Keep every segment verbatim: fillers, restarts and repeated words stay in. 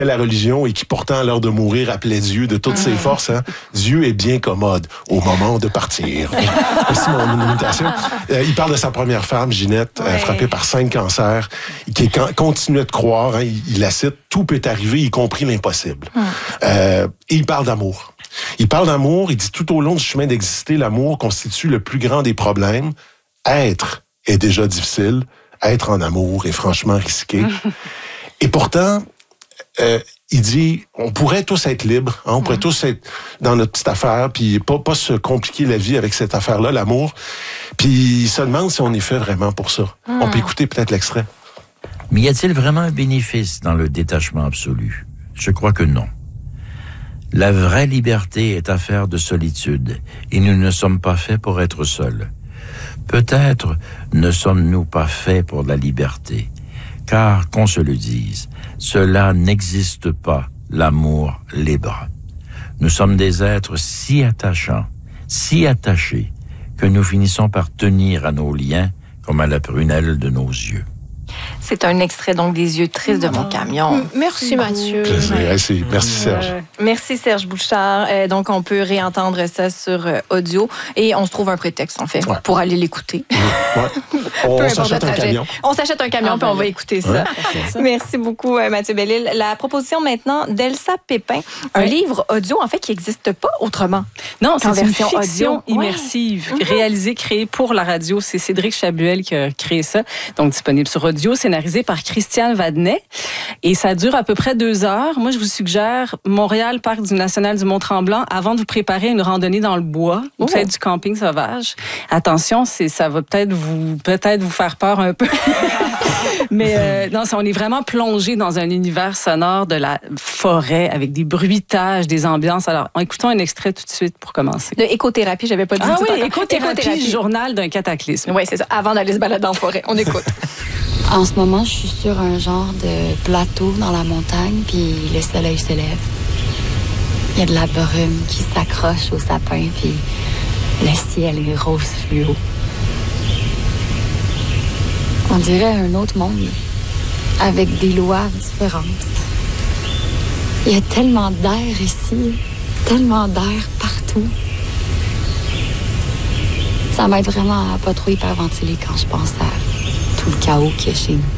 la religion et qui pourtant, à l'heure de mourir, appelait Dieu de toutes ses forces. Hein? Dieu est bien commode au moment de partir. C'est mon imitation. Euh, il parle de sa première femme, Ginette, ouais. euh, frappée par cinq cancers, qui continuait de croire, hein, il, il la cite, tout peut arriver, y compris l'impossible. Hum. Euh, et il parle d'amour. Il parle d'amour, il dit tout au long du chemin d'exister, l'amour constitue le plus grand des problèmes. Être est déjà difficile, être en amour est franchement risqué. Et pourtant, euh, il dit, on pourrait tous être libres, hein, on pourrait tous être dans notre petite affaire, puis pas, pas se compliquer la vie avec cette affaire-là, l'amour. Puis il se demande si on est fait vraiment pour ça. On peut écouter peut-être l'extrait. Mais y a-t-il vraiment un bénéfice dans le détachement absolu? Je crois que non. La vraie liberté est affaire de solitude, et nous ne sommes pas faits pour être seuls. Peut-être ne sommes-nous pas faits pour la liberté, car, qu'on se le dise, cela n'existe pas, l'amour libre. Nous sommes des êtres si attachants, si attachés, que nous finissons par tenir à nos liens comme à la prunelle de nos yeux. C'est un extrait donc des yeux tristes de mon camion. Merci Mathieu. Merci, merci Serge. Euh, merci Serge Bouchard. Euh, donc on peut réentendre ça sur euh, audio et on se trouve un prétexte en fait ouais. pour aller l'écouter. Ouais. On s'achète un camion. On s'achète un camion ah, puis on va écouter ça. Ouais. Merci beaucoup euh, Mathieu Bellil. La proposition maintenant d'Elsa Pépin, un ouais. livre audio en fait qui n'existe pas autrement. Non, c'est une fiction audio. immersive, ouais. réalisée, créée pour la radio. C'est Cédric Chabuel qui a créé ça, donc disponible sur audio, scénarisé par Christiane Vadnet. Et ça dure à peu près deux heures. Moi, je vous suggère Montréal, Parc du National du Mont-Tremblant, avant de vous préparer une randonnée dans le bois, ou peut-être du camping sauvage. Attention, c'est, ça va peut-être vous, peut-être vous faire peur un peu. Mais euh, non, on est vraiment plongé dans un univers sonore de la forêt, avec des bruitages, des ambiances. Alors, écoutons un extrait tout de suite pour commencer. De écothérapie, j'avais pas dit ah tout oui, écothérapie, écothérapie, journal d'un cataclysme. Oui, c'est ça, avant d'aller se balader en forêt. On écoute. En ce moment, je suis sur un genre de plateau dans la montagne, puis le soleil se lève. Il y a de la brume qui s'accroche au sapin, puis le ciel est rose fluo. On dirait un autre monde, avec des lois différentes. Il y a tellement d'air ici, tellement d'air partout. Ça m'aide vraiment à pas trop hyperventiler quand je pense à tout le chaos qu'il y a chez nous.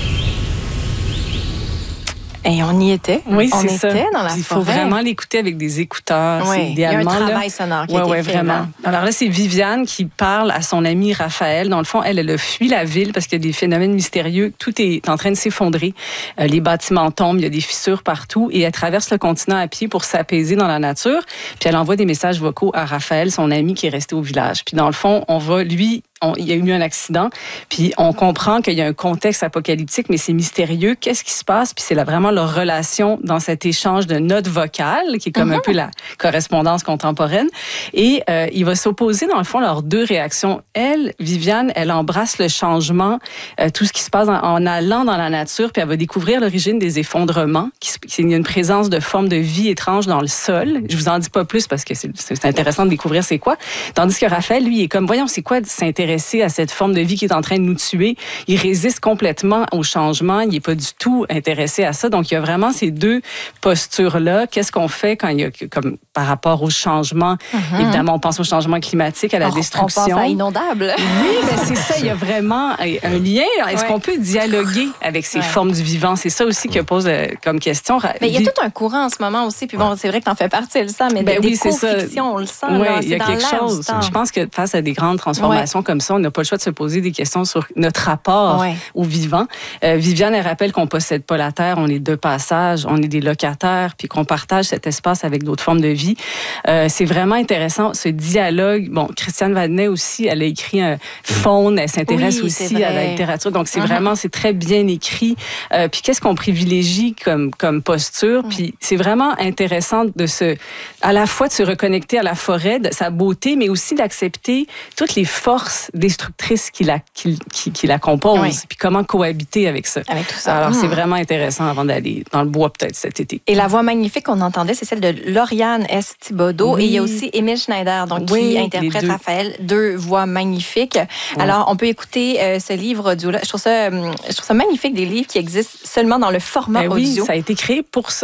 Et on y était. Oui, on c'est était ça. dans la Il faut forêt. vraiment l'écouter avec des écouteurs. Oui, c'est idéalement, il y a un travail là. sonore qui ouais, a été ouais, fait. vraiment. Là. Alors là, c'est Viviane qui parle à son amie Raphaël. Dans le fond, elle, elle a fui la ville parce qu'il y a des phénomènes mystérieux. Tout est en train de s'effondrer. Euh, les bâtiments tombent, il y a des fissures partout. Et elle traverse le continent à pied pour s'apaiser dans la nature. Puis elle envoie des messages vocaux à Raphaël, son ami qui est resté au village. Puis dans le fond, on va, lui... On, il y a eu un accident, puis on comprend qu'il y a un contexte apocalyptique, mais c'est mystérieux. Qu'est-ce qui se passe? Puis c'est là vraiment leur relation dans cet échange de notes vocales, qui est comme mm-hmm. un peu la correspondance contemporaine. Et euh, il va s'opposer, dans le fond, leurs deux réactions. Elle, Viviane, elle embrasse le changement, euh, tout ce qui se passe en, en allant dans la nature, puis elle va découvrir l'origine des effondrements. Qui, il y a une présence de formes de vie étranges dans le sol. Je vous en dis pas plus parce que c'est, c'est intéressant de découvrir c'est quoi. Tandis que Raphaël, lui, il est comme, voyons, c'est quoi de s'intéresser à cette forme de vie qui est en train de nous tuer. Il résiste complètement au changement. Il n'est pas du tout intéressé à ça. Donc, il y a vraiment ces deux postures-là. Qu'est-ce qu'on fait quand il y a, comme par rapport au changement? Mm-hmm. Évidemment, on pense au changement climatique, à la on, destruction. On pense à inondable. Oui, mais c'est ça. Il y a vraiment un lien. Est-ce ouais. qu'on peut dialoguer avec ces ouais. formes du vivant? C'est ça aussi que pose comme question. Mais il y a tout un courant en ce moment aussi. Puis bon, c'est vrai que t'en fais partie, Elsa, mais ben des oui, co-fictions, on le sent. Oui, là, il y a quelque chose. Je pense que face à des grandes transformations ouais. comme ça, on n'a pas le choix de se poser des questions sur notre rapport ouais. au vivant. Euh, Viviane, elle rappelle qu'on ne possède pas la Terre, on est de passage, on est des locataires, puis qu'on partage cet espace avec d'autres formes de vie. Euh, c'est vraiment intéressant, ce dialogue. Bon, Christiane Vadnet aussi, elle a écrit un Faune, elle s'intéresse oui, aussi à la littérature, donc c'est uh-huh. vraiment, c'est très bien écrit. Euh, puis qu'est-ce qu'on privilégie comme, comme posture? Uh-huh. Puis c'est vraiment intéressant de se, à la fois de se reconnecter à la forêt, de sa beauté, mais aussi d'accepter toutes les forces destructrices qui la, qui, qui, qui la composent, oui. puis comment cohabiter avec ça. Avec tout ça. Alors, mmh. c'est vraiment intéressant avant d'aller dans le bois peut-être cet été. Et la voix magnifique qu'on entendait, c'est celle de Lauriane S. Thibodeau. Oui. Et il y a aussi Émile Schneider, donc, oui, qui interprète deux. Raphaël. Deux voix magnifiques. Oui. Alors, on peut écouter euh, ce livre audio-là. Je trouve ça, euh, je trouve ça magnifique, des livres qui existent seulement dans le format ben audio. Oui, ça a été créé pour ça.